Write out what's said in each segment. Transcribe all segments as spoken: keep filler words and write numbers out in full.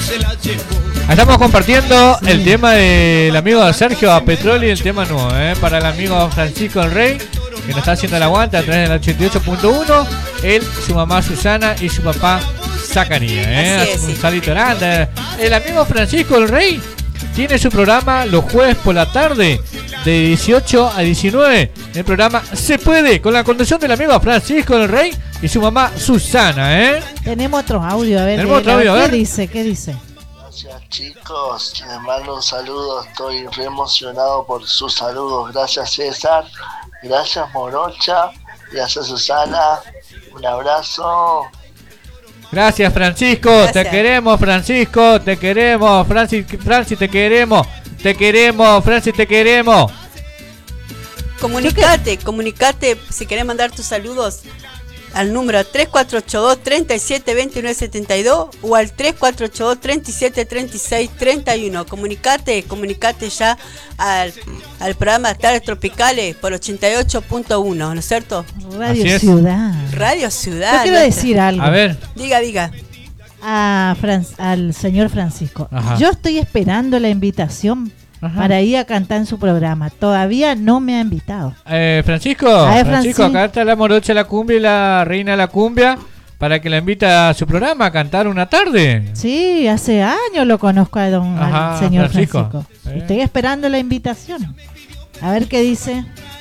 Estamos compartiendo sí. el tema del amigo Sergio a Petroli, el tema nuevo, ¿eh? Para el amigo Francisco el Rey, que nos está haciendo el aguante a través del ochenta y ocho punto uno. Él, su mamá Susana y su papá Zacarías, ¿eh? Así es, un sí. salito grande. El amigo Francisco el Rey tiene su programa los jueves por la tarde de dieciocho a diecinueve. El programa Se Puede, con la conducción del amigo Francisco el Rey y su mamá Susana, ¿eh? Tenemos otro audio, a ver. Tenemos otro audio, a ver. ¿Qué dice? ¿Qué dice? Gracias, chicos, les mando un saludo, estoy re emocionado por sus saludos. Gracias, César, gracias, Morocha, gracias, Susana, un abrazo. Gracias, Francisco, Gracias. te queremos, Francisco, te queremos, Francis, Francis, te queremos, te queremos, Francis, te queremos. Comunicate, comunicate si querés mandar tus saludos al número tres cuatro ocho dos, tres siete dos nueve siete dos o al tres cuatro ocho dos, tres siete tres seis tres uno. Comunicate, comunicate ya al, al programa Tardes Tropicales por ochenta y ocho punto uno, ¿no es cierto? Radio Ciudad. Radio Ciudad. Yo quiero decir algo. A ver. Diga, diga. A Fran- al señor Francisco. Ajá. Yo estoy esperando la invitación Ajá. para ir a cantar en su programa. Todavía no me ha invitado. Eh, Francisco, A ver, Francisco, Francis. acá está la morocha de la cumbia y la reina de la cumbia para que la invite a su programa a cantar una tarde. Sí, hace años lo conozco a don Ajá, al señor Francisco. Francisco. Eh. Estoy esperando la invitación. A ver qué dice.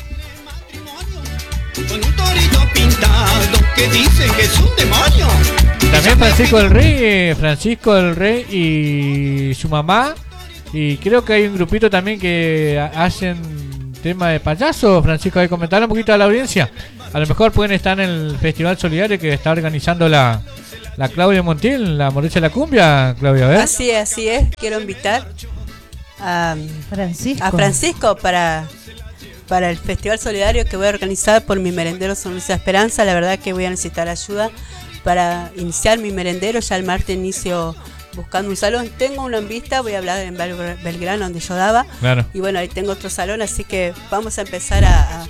Con un torito pintado que dicen que es un demonio. También Francisco el Rey, eh, Francisco el Rey y su mamá. Y creo que hay un grupito también que ha- hacen tema de payaso. Francisco, hay que comentar un poquito a la audiencia. A lo mejor pueden estar en el Festival Solidario que está organizando la, la Claudia Montiel, la morocha de la cumbia, Claudia, ¿ves? Así es, así es. Quiero invitar a Francisco. a Francisco para, para el Festival Solidario que voy a organizar por mi merendero Sonrisa Esperanza. La verdad que voy a necesitar ayuda para iniciar mi merendero. Ya el martes inicio buscando un salón. Tengo uno en vista, voy a hablar en Bel- Belgrano donde yo daba. Claro. Y bueno, ahí tengo otro salón, así que vamos a empezar a, a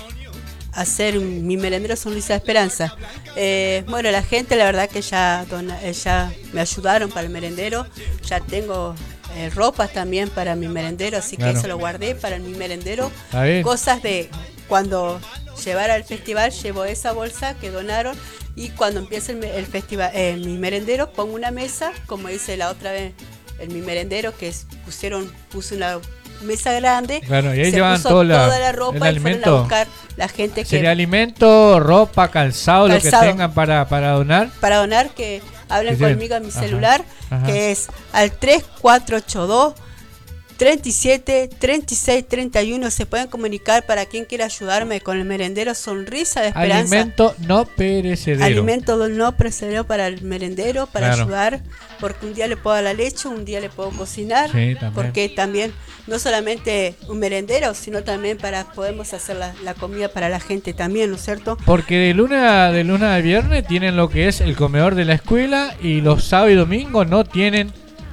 hacer un- mi merendero Sonrisa Esperanza. Eh, bueno, la gente la verdad que ya, dona, eh, ya me ayudaron para el merendero. Ya tengo eh, ropas también para mi merendero, así que Claro. eso lo guardé para mi merendero. Está bien. Cosas de cuando llevara al festival, llevo esa bolsa que donaron. Y cuando empiece el, me- el festival, eh, mi merendero, pongo una mesa, como hice la otra vez en mi merendero, que es- pusieron, puse una mesa grande. Claro, y ahí se llevan puso toda la- toda la ropa el y fueron alimento. a buscar la gente que Sería alimento, ropa, calzado, lo Calzado. que tengan para, para donar. para donar, que hablen Sí, sí. conmigo a mi Ajá, celular, ajá. que es al tres cuatro ocho dos, tres siete tres seis tres uno. Se pueden comunicar para quien quiera ayudarme con el merendero Sonrisa de Esperanza. Alimento no perecedero. Alimento no perecedero para el merendero, para Claro. ayudar, porque un día le puedo dar la leche, un día le puedo cocinar, Sí, también. porque también no solamente un merendero, sino también para podemos hacer la, la comida para la gente también, ¿no es cierto? Porque de lunes a, de lunes a viernes tienen lo que es el comedor de la escuela y los sábados y domingos no tienen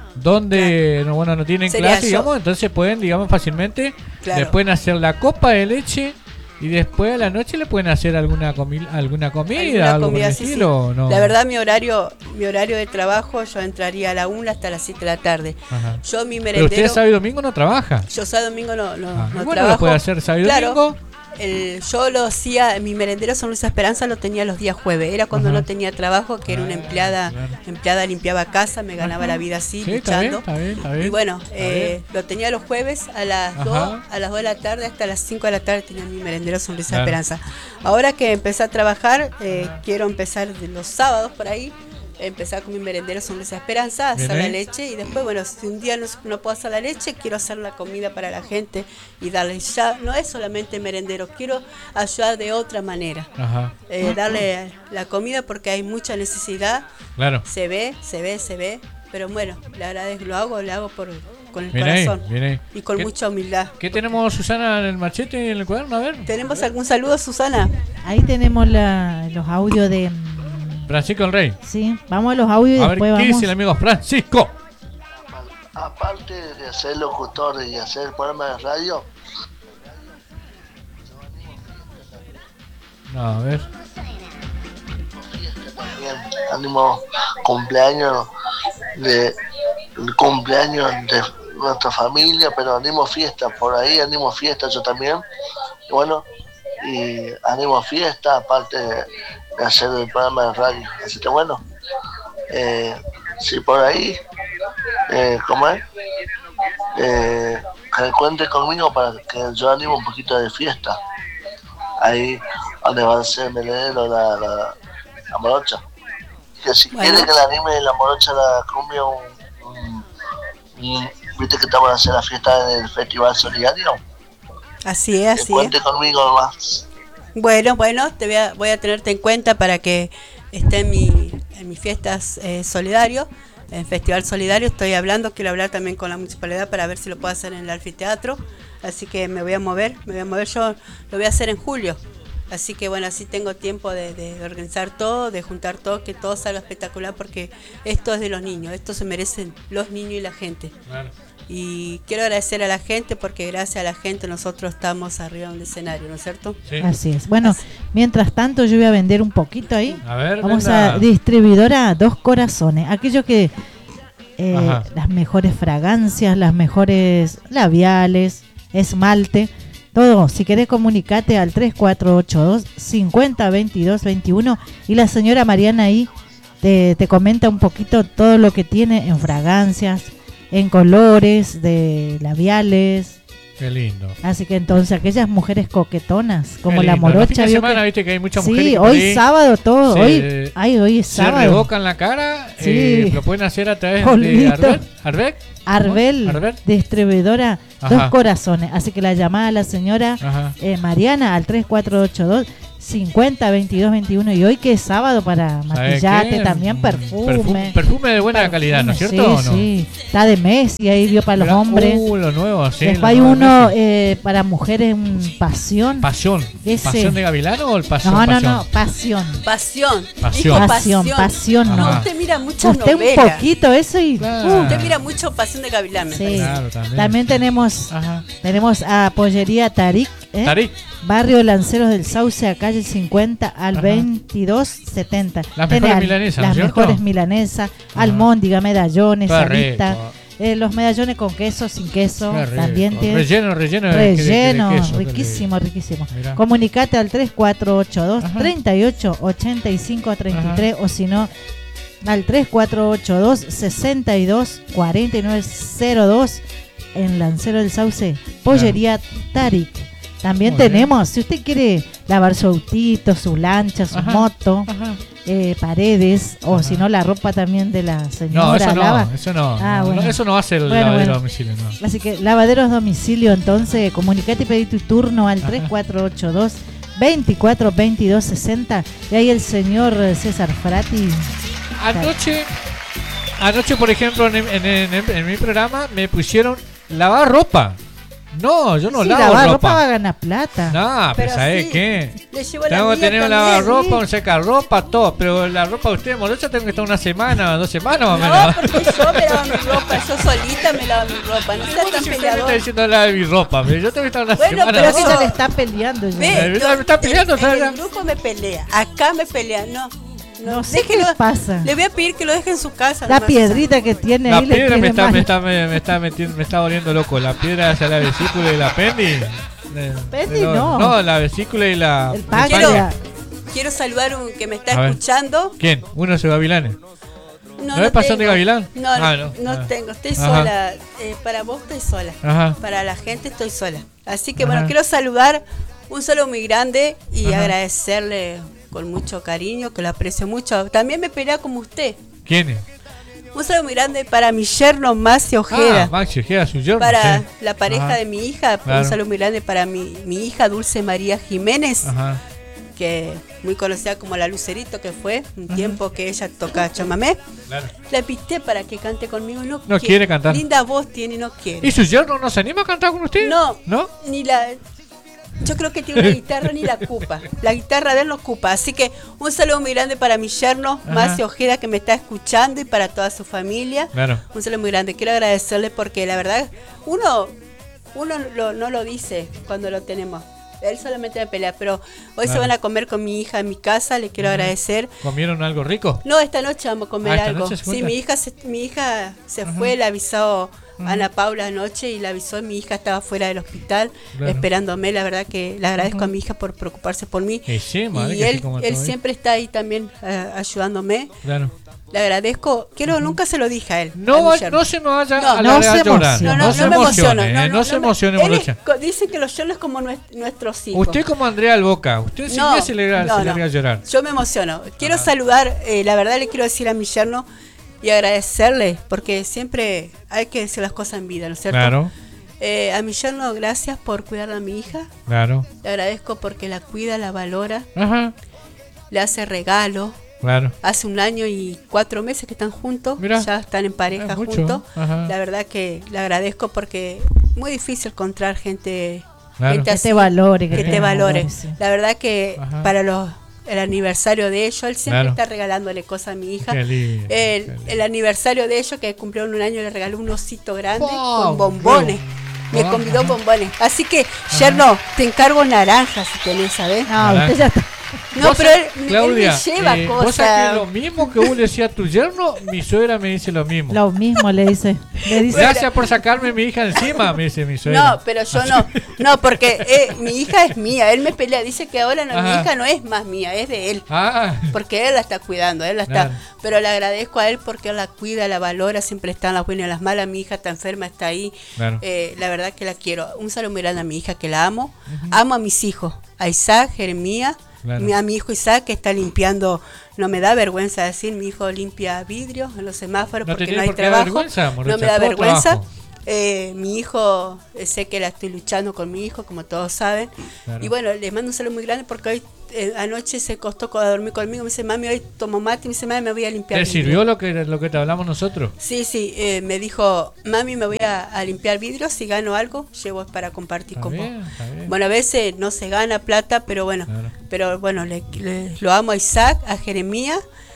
donde, no, bueno, no tienen Sería clase, yo. digamos, entonces pueden, digamos, fácilmente, Claro. le pueden hacer la copa de leche y después a la noche le pueden hacer alguna comi alguna comida, Alguna algo por comida, el sí, sí. estilo, ¿o no? La verdad mi horario, mi horario de trabajo, yo entraría a la una hasta las siete de la tarde. Ajá. Yo mi Pero merendero, usted sábado y domingo no trabaja. yo sábado y domingo no, no, Ah, no bueno, trabajo. lo puede hacer sábado y Claro. domingo. El, yo lo hacía, mi merendero Sonrisa Esperanza lo tenía los días jueves. Era cuando Ajá. no tenía trabajo, que era una Ah, empleada, claro. empleada limpiaba casa, me ganaba Ajá. la vida así, Sí, está bien, luchando. está bien, está bien. Y bueno, Está eh, lo tenía los jueves a las Ajá. dos, a las dos de la tarde hasta las cinco de la tarde tenía mi merendero Sonrisa Claro. Esperanza. Ahora que empecé a trabajar, eh, quiero empezar de los sábados por ahí. Empezar con mi merendero Sonrisa Esperanza, hacer Bien la ahí. leche y después, bueno, si un día no, no puedo hacer la leche, quiero hacer la comida para la gente y darle ya, no es solamente merendero, quiero ayudar de otra manera, Ajá, eh, darle la comida porque hay mucha necesidad, claro. se ve, se ve, se ve, pero bueno, le agradezco, lo hago, lo hago por, con el Bien ahí, corazón bien ahí. y con ¿Qué- mucha humildad. ¿Qué tenemos, Susana, en el machete y en el cuaderno? A ver. ¿Tenemos algún saludo, Susana? Ahí tenemos la- los audios de... mm, Francisco el Rey. Sí, vamos a los audios y A ver, después ¿qué vamos... dice el amigo Francisco? Aparte de ser locutor y hacer programa de radio, No, a ver. también ánimo cumpleaños de el cumpleaños de nuestra familia, pero animo fiesta, por ahí animo fiesta yo también. Y bueno, y animo fiesta, aparte de, de hacer el programa de radio. Así que bueno, eh, si por ahí, eh, ¿cómo es? Eh, que cuente conmigo para que yo animo un poquito de fiesta. Ahí donde va a ser el meledero, la, la, la morocha. Que si Bueno. quiere que la anime la morocha, la cumbia, un, un, un- viste que estamos a hacer la fiesta del Festival Solidario. Así es, Que así es. cuente conmigo nomás. Bueno, bueno, te voy a, voy a tenerte en cuenta para que esté en, mi, en mis fiestas eh, solidario, en Festival Solidario. Estoy hablando, quiero hablar también con la municipalidad para ver si lo puedo hacer en el anfiteatro. Así que me voy a mover, me voy a mover. Yo lo voy a hacer en julio. Así que bueno, así tengo tiempo de, de organizar todo, de juntar todo, que todo salga espectacular, porque esto es de los niños, esto se merecen los niños y la gente. Claro. Y quiero agradecer a la gente, porque gracias a la gente nosotros estamos arriba de un escenario, ¿no es cierto? Sí. Así es. Bueno, Así. mientras tanto yo voy a vender un poquito ahí. A ver, Vamos venda. a distribuidora Dos Corazones, aquello que eh, Ajá. las mejores fragancias, las mejores labiales, esmalte, todo. Si querés comunicate al tres cuatro ocho dos, cinco cero dos dos dos uno y la señora Mariana ahí te, te comenta un poquito todo lo que tiene en fragancias, en colores, de labiales. Qué lindo. Así que entonces aquellas mujeres coquetonas como Qué la lindo. Los morocha, fines de vio semana, que- viste que hay muchas mujeres sí, que por hoy ahí sábado todo, se- hoy, ay, hoy es se sábado. revocan la cara. Sí. Eh, lo pueden hacer a través de Polvito. Arbel. ¿Arbel? Arbel, Arbel. distribuidora Ajá. Dos Corazones. Así que la llamada a la señora Ajá. eh, Mariana al tres cuatro ocho dos, cinco cero dos dos dos uno. Y hoy que es sábado para ¿Sabe maquillate, qué? también Mm, perfume. perfu- Perfume de buena calidad, ¿no es Perfume, cierto? Sí, ¿o no? sí. Está de Messi ahí dio para los Mirá, hombres. Uh, lo nuevo, sí. Después lo hay nuevo de uno Messi. eh, para mujeres, un pasión. Pasión. ese. ¿Pasión de Gavilano o el Pasión? no, no, pasión? no, pasión. Pasión. Pasión. Dijo Pasión, pasión, No, Ajá. usted mira mucha Usted un novela. poquito eso y Claro. uh, Usted mira mucho Pasión de Gavilán, me sí. parece. Claro, también. También tenemos Ajá. tenemos a Pollería Tarik, ¿eh? Tarik. Barrio Lanceros del Sauce, a calle cincuenta al Ajá. veintidós setenta. Las Tiene mejores al- milanesas, ¿no Las es cierto? mejores milanesas, Ajá. almóndiga, medallones, Qué salita. rico. Eh, los medallones con queso, sin queso, Qué rico. también tiene Relleno, relleno. de- de- de relleno, queso, qué riquísimo, riquísimo. Mirá. Comunicate al tres cuatro ocho dos, Ajá. tres ocho ocho cinco tres tres o si no al tres cuatro ocho dos, seis dos cuatro nueve cero dos en Lancero del Sauce, Pollería Tarik. También Muy bien. tenemos, si usted quiere lavar su autito, su lancha, su Ajá. moto, Ajá. eh, paredes, o Ajá. si no la ropa también de la señora. No, eso lava. no, eso no. Ah, no, bueno. no, eso no hace el Bueno, lavadero bueno. a domicilio, no. Así que lavaderos domicilio, entonces comunicate y pedí tu turno al Ajá. tres cuatro ocho dos, veinticuatro veintidós sesenta y ahí el señor eh, César Frati. Anoche, anoche por ejemplo, en, en- en- en mi programa me pusieron lavar ropa. No, yo no Sí, lavo lavar ropa. ropa va a ganar plata. No, pero Pero ¿sabes sí, qué? le llevo la Tengo que mía tener un también. lavarropa, un secarropa, todo. Pero la ropa de ustedes, morocha, tengo que estar una semana, dos semanas más o No, menos. porque yo me lavo mi ropa, yo solita me lavo mi ropa, no sea ¿Cómo tan si usted me peleador. está diciendo lave mi ropa? Pero yo tengo que estar una Bueno, semana. Pero pero que eso- ella le está peleando ya. Ve, Me yo- está peleando, en, ¿sabes? en el grupo me pelea, acá me pelea, no. No sé qué déjelo- le pasa. Le voy a pedir que lo deje en su casa. La nomás. piedrita que tiene La ahí le piedra me tiene está, mal. me, está, me, me está metiendo, me está volviendo loco. La piedra hacia la vesícula y la pendi. Eh, Pendi pero- no. No, la vesícula y la. El la páncreas. Quiero saludar a un que me está A ver. escuchando. ¿Quién? Uno de gavilanes. No, ¿No es Pasión de tengo. Gavilán? No, Ah, no, no. no Ah. tengo. Estoy Ajá. sola. Eh, para vos estoy sola. Ajá. Para la gente estoy sola. Así que Ajá. bueno, quiero saludar un saludo muy grande y Ajá. agradecerle con mucho cariño, que lo aprecio mucho. También me pelea como usted. ¿Quién es? Un saludo muy grande para mi yerno Maxi Ojeda. Ah, Maxi Ojeda, su yerno. Para sí. la pareja Ajá. de mi hija, Claro. un saludo muy grande para mi, mi hija Dulce María Jiménez, Ajá. que muy conocida como la Lucerito, que fue un Ajá. tiempo que ella toca chamamé. Claro. La invité para que cante conmigo, no, No quiere cantar. Linda voz tiene y no quiere. ¿Y su yerno no se anima a cantar con usted? No, ¿No? ni la. Yo creo que tiene una guitarra ni la ocupa. La guitarra de él no ocupa. Así que un saludo muy grande para mi yerno, Ajá. Maxi Ojeda, que me está escuchando, y para toda su familia. Claro. Un saludo muy grande. Quiero agradecerle porque la verdad, uno, uno lo- no lo dice cuando lo tenemos. Él solamente me pelea, pero hoy Claro. se van a comer con mi hija en mi casa, le quiero agradecer. ¿Comieron algo rico? No, esta noche vamos a comer Ah, esta algo. noche se Sí, juntan. mi hija se, mi hija se fue, le avisó Ana Paula anoche y la avisó. Mi hija estaba fuera del hospital Claro. esperándome. La verdad que le agradezco a mi hija por preocuparse por mí. Y sí, madre, y que sí, él, como él todo, ¿eh? siempre está ahí también eh, ayudándome. Claro. Le agradezco. Quiero, nunca se lo dije a él. a No, mi va- yerno. no se me vaya No, a no largar se a llorar. emocione. No, no, no, se me emociono. emocione, No, eh, no, no se no me- emocione, él es Morocha. co- dicen que los yernos como nues- nuestros hijos. Usted como Andrea Alboca, usted enseguida se le no, se no. larga a llorar. Yo me emociono. Quiero Ajá. saludar, eh, la verdad le quiero decir a mi yerno y agradecerle, porque siempre hay que decir las cosas en vida, ¿no es cierto? Claro, Eh, a mi yerno, gracias por cuidar a mi hija. claro. Le agradezco porque la cuida, la valora, Ajá, le hace regalo. claro. Hace un año y cuatro meses que están juntos, Mirá. ya están en pareja Es mucho, juntos. ajá. La verdad que le agradezco porque es muy difícil encontrar gente, Claro. gente Que así, te valore, que que te te valore. valore, sí. La verdad que Ajá. para los el aniversario de ellos, él siempre Claro. está regalándole cosas a mi hija. Qué lindo, el, qué lindo. el aniversario de ellos, que cumplieron un año, le regaló un osito grande Wow, con bombones. Me wow. convidó bombones. Así que, yerno, te encargo naranjas si tenés, ¿sabes? Ah, usted ya está. No, Vos pero sab- él, él Claudia, me lleva eh, vos sabés que cosas. lo mismo que vos le decías a tu yerno, mi suegra me dice lo mismo. Lo mismo le dice. Le dice Gracias por sacarme mi hija encima, me dice mi suegra. No, pero yo no. No, porque eh, mi hija es mía. Él me pelea. Dice que ahora no, mi Ajá. hija no es más mía, es de él. Ah, Porque él la está cuidando, él la está. Claro. Pero le agradezco a él porque él la cuida, la valora, siempre está en las buenas y en las malas. Mi hija está enferma, está ahí. Claro. Eh, la verdad que la quiero. Un saludo muy grande a mi hija, que la amo. Amo a mis hijos, a Isaac, Jeremías, Claro. mi- a mi hijo Isaac, que está limpiando. No me da vergüenza decir, mi hijo limpia vidrios en los semáforos No te porque tiene no hay por qué dar trabajo. vergüenza, no Morocha, me da todo vergüenza. trabajo. Eh, mi hijo, eh, sé que la estoy luchando con mi hijo, como todos saben. Claro. Y bueno, les mando un saludo muy grande porque hoy eh, anoche se costó a dormir conmigo. Me dice, mami, hoy tomo mate. Y me dice, mami, me voy a limpiar. ¿te vidrios". sirvió lo que, lo que te hablamos nosotros? Sí, sí, eh, me dijo, mami, me voy a, a limpiar vidrios. Si gano algo, llevo para compartir Está con bien, vos. está bien. Bueno, a veces no se gana plata, pero bueno, Claro. pero bueno, le, le- lo amo a Isaac, a Jeremías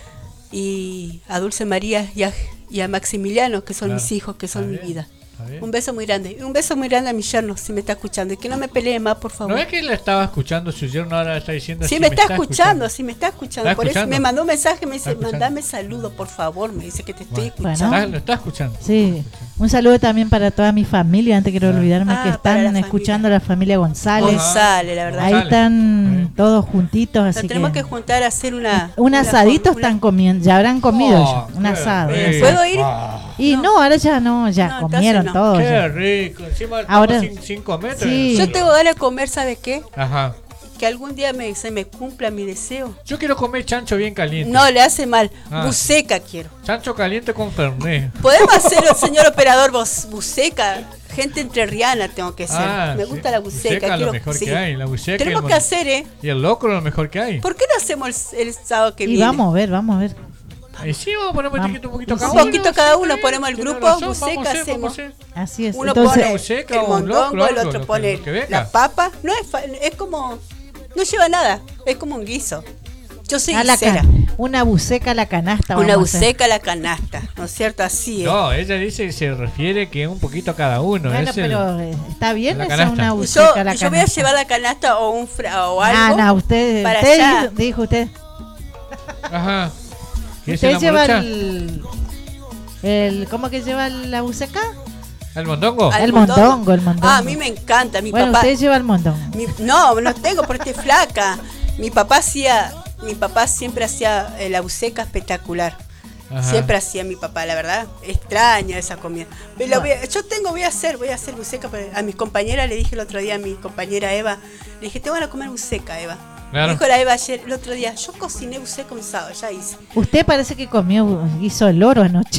y a Dulce María y a, y a Maximiliano, que son Claro. mis hijos, que Está son mi bien, vida. está bien. Un beso muy grande. Un beso muy grande a mi yerno, si me está escuchando. Y que no me pelee más, por favor. ¿No es que le estaba escuchando su yerno ahora está diciendo Sí, si me está escuchando, sí me está escuchando. ¿Está Por eso escuchando? me mandó un mensaje, me ¿Está dice, escuchando? mandame saludo, por favor. Me dice que te estoy Bueno. escuchando. Está- lo está escuchando. Sí, un saludo también para toda mi familia, antes quiero Ah. olvidarme Ah, que para la están escuchando la familia González. González, la verdad. Ahí González. están Sí. todos juntitos, Nos así tenemos que, que, juntar a hacer una... un una asadito fórmula. están comiendo, ya habrán comido Oh, ya, un qué asado. rico. ¿Puedo ir? Ah, Y No. no. ahora ya no, ya No, entonces comieron no. todos. qué ya. rico. Encima Ahora- estamos sin, sin comer. Sí. Yo tengo ganas de comer, ¿sabe qué? Ajá. Que algún día me, se me cumpla mi deseo. Yo quiero comer chancho bien caliente. No, le hace mal. Ah. Buceca quiero. Chancho caliente con fernet. ¿Podemos hacer, señor operador, bus- buceca? Gente entrerriana tengo que ser. Ah, me sí. gusta la buceca. Buceca es lo quiero- mejor sí. que hay. La buceca Tenemos y el que mon- hacer, ¿eh? Y el locro es lo mejor que hay. ¿Por qué no hacemos el, el sábado que Y viene? vamos a ver, vamos a ver. Y sí, vamos a poner un Vamos. poquito, un poquito Un cada Un uno. poquito cada sí, uno, ponemos el tiene grupo, razón, buceca vamos a hacer, hacemos. vamos a hacer. Así es. Uno Entonces, pone buceca el o un mondongo, locro, el algo, otro lo que- pone lo que venga. la papa. No es, fa- es como... No lleva nada. Es como un guiso. Yo soy a la guisera. ca- una buceca a la canasta. Una vamos a hacer. buceca a la canasta. ¿No es cierto? Así es. No, ella dice que se refiere que un poquito a cada uno. Bueno, es el- pero eh, está bien la esa canasta. una Yo, buceca a la yo voy a canasta. llevar la canasta o un fra o Ah, algo. no, usted, para usted allá. dijo, dijo usted. Ajá. ¿Qué es Usted la lleva morocha? el, el. ¿Cómo que lleva la buceca? ¿El mondongo? Al el mondongo, el mondongo. Ah, a mí me encanta. Mi Bueno, papá. usted lleva el mondongo. mi- no, no tengo porque estoy flaca. Mi papá hacía. Mi papá siempre hacía eh, la buceca espectacular. Ajá. Siempre hacía mi papá, la verdad. Extraña esa comida. Pero lo voy a- yo tengo, voy a hacer, voy a hacer buceca. pero A mis compañeras le dije el otro día a mi compañera Eva, le dije, te van a comer buceca, Eva. Claro. Dijo la Eva ayer, el otro día, yo cociné buceca un sábado, ya hice. Usted parece que comió guiso el loro anoche.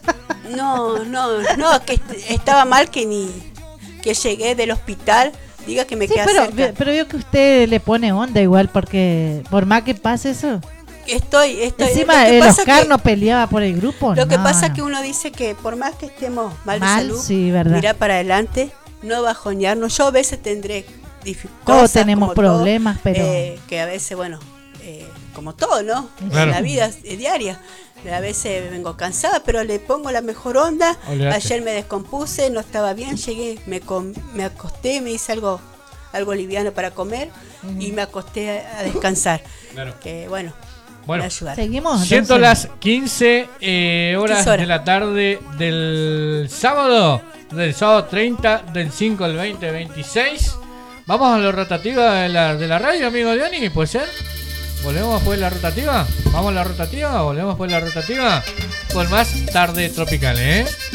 No, no, no, que est- estaba mal que ni que llegué del hospital, diga que me Sí, queda pero, cerca. pero yo que usted le pone onda igual, porque por más que pase eso. Estoy, estoy. Encima, lo que el pasa Oscar que- no peleaba por el grupo. Lo que no, pasa es no. que uno dice que por más que estemos mal, Mal, de salud, sí, verdad. mirar para adelante, no bajonearnos. Yo a veces tendré dificultades. Todos tenemos problemas, pero- que a veces, bueno, eh, como todo, ¿no? Claro. En la vida eh, diaria. A veces vengo cansada, pero le pongo la mejor onda. Olvídate. Ayer me descompuse, no estaba bien, llegué, me, com- me acosté, me hice algo, algo liviano para comer y me acosté a, a descansar. Claro. Que bueno, Bueno, me ayudaron. Seguimos. siendo entonces. las quince eh, horas, quince horas de la tarde del sábado, del sábado treinta del cinco del veinte veintiséis. Vamos a la rotativa de la, de la radio, amigo Diony, ¿puede ser? ¿Volvemos después de la rotativa? ¿Vamos a la rotativa? ¿Volvemos después de la rotativa? Con más tarde tropical, ¿eh?